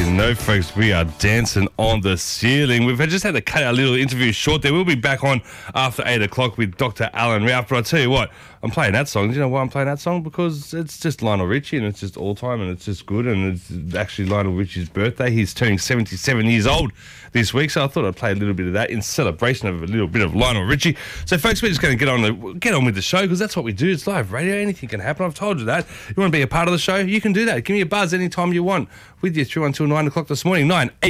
you know, folks, we are dancing on the ceiling. We've just had to cut our little interview short there. We'll be back on after 8 o'clock with Dr. Alan Ralph. But I'll tell you what, I'm playing that song. Do you know why I'm playing that song? Because it's just Lionel Richie and it's just all time and it's just good. And it's actually Lionel Richie's birthday. He's turning 77 years old this week. So I thought I'd play a little bit of that in celebration of a little bit of Lionel Richie. So, folks, we're just going to get on with the show because that's what we do. It's live radio. Anything can happen. I've told you that. You want to be a part of the show? You can do that. Give me a buzz anytime you want. With you through until 9 o'clock this morning.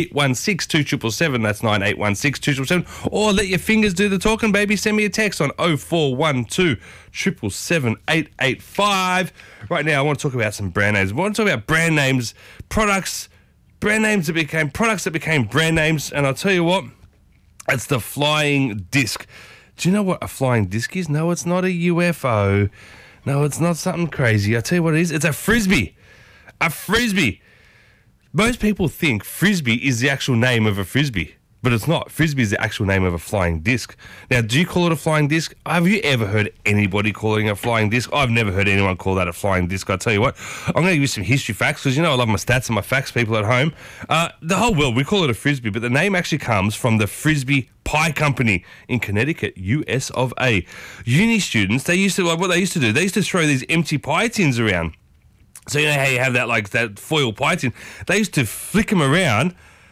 9816-2777. That's 9816-2777. Or let your fingers do the talking, baby. Send me a text on 0412 777 885. Right now, I want to talk about some brand names. I want to talk about brand names, products that became brand names. And I'll tell you what, it's the flying disc. Do you know what a flying disc is? No, it's not a UFO. No, it's not something crazy. I'll tell you what it is. It's a frisbee. A frisbee. Most people think frisbee is the actual name of a frisbee, but it's not. Frisbee is the actual name of a flying disc. Now, do you call it a flying disc? Have you ever heard anybody calling it a flying disc? I've never heard anyone call that a flying disc. I'll tell you what, I'm going to give you some history facts because, you know, I love my stats and my facts, people at home. The whole world, we call it a frisbee, but the name actually comes from the Frisbee Pie Company in Connecticut, US of A. Uni students, what they used to do, they used to throw these empty pie tins around. So you know how you have that foil pie tin? They used to flick them around,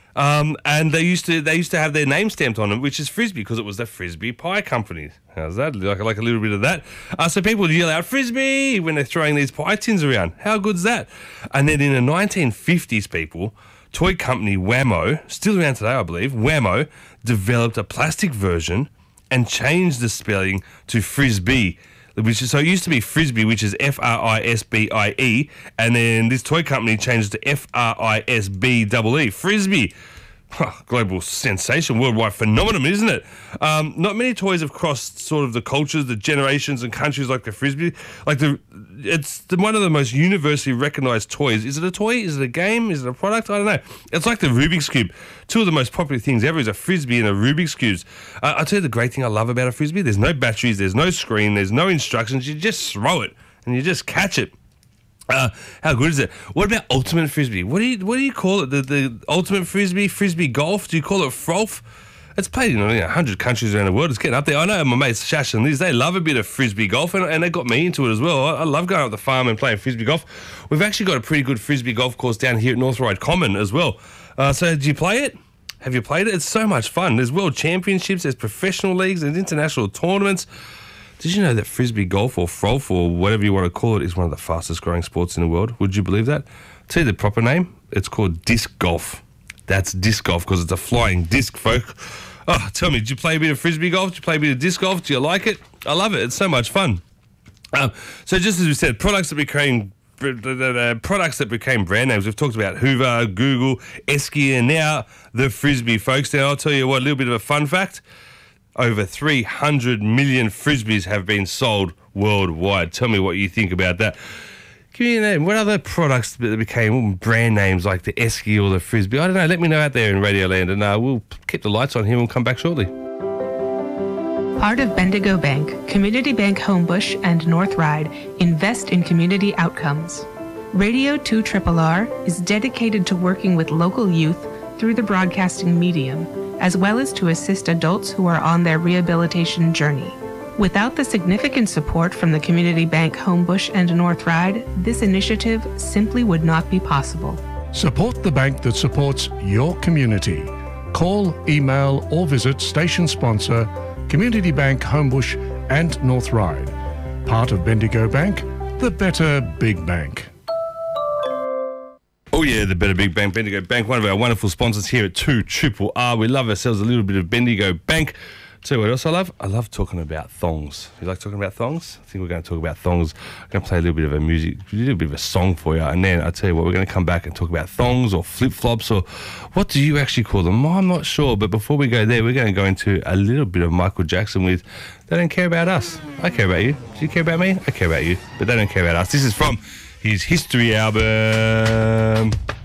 and they used to have their name stamped on them, which is Frisbee because it was the Frisbee Pie Company. How's that? Like a little bit of that. So people would yell out Frisbee when they're throwing these pie tins around. How good's that? And then in the 1950s, people, toy company Wham-O, still around today, I believe, Wham-O developed a plastic version and changed the spelling to Frisbee. So it used to be Frisbee, which is Frisbie, and then this toy company changed it to Frisbee, Frisbee. Global sensation, worldwide phenomenon, isn't it? Not many toys have crossed sort of the cultures, the generations and countries like the Frisbee. It's one of the most universally recognised toys. Is it a toy? Is it a game? Is it a product? I don't know. It's like the Rubik's Cube. Two of the most popular things ever is a Frisbee and a Rubik's Cube. I'll tell you the great thing I love about a Frisbee. There's no batteries, there's no screen, there's no instructions. You just throw it and you just catch it. How good is it? What about ultimate frisbee? What do you call it? The ultimate frisbee, frisbee golf? Do you call it frolf? It's played in 100 countries around the world. It's getting up there. I know my mates Shash and Liz, they love a bit of frisbee golf, and they got me into it as well. I love going up the farm and playing frisbee golf. We've actually got a pretty good frisbee golf course down here at North Ryde Common as well. So did you play it? Have you played it? It's so much fun. There's world championships, there's professional leagues, there's international tournaments. Did you know that frisbee golf or frolf or whatever you want to call it is one of the fastest growing sports in the world? Would you believe that? Tell you the proper name, it's called disc golf. That's disc golf because it's a flying disc, folk. Oh, tell me, did you play a bit of frisbee golf? Did you play a bit of disc golf? Do you like it? I love it. It's so much fun. So just as we said, products that became brand names. We've talked about Hoover, Google, Esky, and now the Frisbee, folks. Now, I'll tell you what, a little bit of a fun fact. Over 300 million Frisbees have been sold worldwide. Tell me what you think about that. Give me a name. What other products that became brand names like the Esky or the Frisbee? I don't know. Let me know out there in Radioland, and we'll keep the lights on here and we'll come back shortly. Part of Bendigo Bank, Community Bank Homebush and North Ryde invest in community outcomes. Radio 2RRR is dedicated to working with local youth through the broadcasting medium, as well as to assist adults who are on their rehabilitation journey. Without the significant support from the Community Bank Homebush and North Ryde, this initiative simply would not be possible. Support the bank that supports your community. Call, email or visit station sponsor Community Bank Homebush and North Ryde. Part of Bendigo Bank, the better big bank. Oh yeah, the Better Big Bank, Bendigo Bank, one of our wonderful sponsors here at 2RRR. We love ourselves a little bit of Bendigo Bank. Tell you what else I love? I love talking about thongs. You like talking about thongs? I think we're going to talk about thongs. I'm going to play a little bit of a song for you, and then I'll tell you what, we're going to come back and talk about thongs or flip-flops, or what do you actually call them? I'm not sure, but before we go there, we're going to go into a little bit of Michael Jackson with They Don't Care About Us. I care about you. Do you care about me? I care about you, but they don't care about us. This is from his History album.